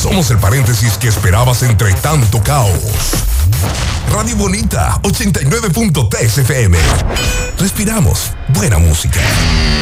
Somos el paréntesis que esperabas entre tanto caos. Radio Bonita 89.3 FM. Respiramos buena música.